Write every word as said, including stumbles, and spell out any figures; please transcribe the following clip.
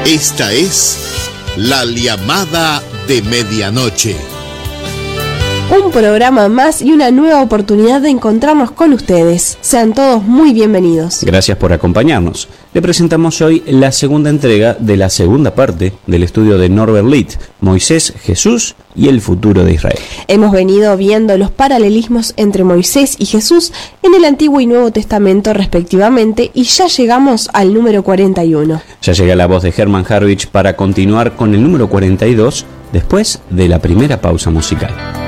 Esta es La Llamada de Medianoche. Un programa más y una nueva oportunidad de encontrarnos con ustedes. Sean todos muy bienvenidos. Gracias por acompañarnos. Le presentamos hoy la segunda entrega de la segunda parte del estudio de Norbert Litt, Moisés, Jesús y el futuro de Israel. Hemos venido viendo los paralelismos entre Moisés y Jesús en el Antiguo y Nuevo Testamento respectivamente y ya llegamos al número cuarenta y uno. Ya llega la voz de Hermann Harwich para continuar con el número cuarenta y dos después de la primera pausa musical.